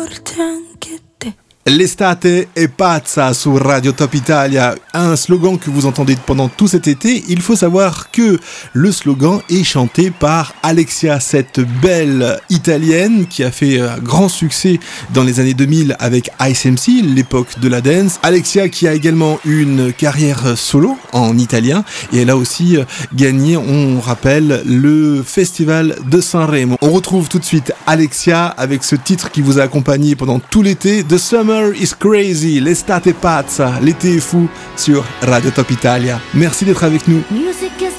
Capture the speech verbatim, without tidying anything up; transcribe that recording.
forte anche te. L'estate è pazza sur Radio Top Italia, un slogan que vous entendez pendant tout cet été. Il faut savoir que le slogan est chanté par Alexia, cette belle italienne qui a fait un grand succès dans les années deux mille avec Ice M C, l'époque de la dance. Alexia qui a également une carrière solo en italien et elle a aussi gagné, on rappelle, le festival de Sanremo. On retrouve tout de suite Alexia avec ce titre qui vous a accompagné pendant tout l'été, The Summer is Crazy, l'estate è pazza, l'été est fou sur Radio Top Italia. Merci d'être avec nous. Music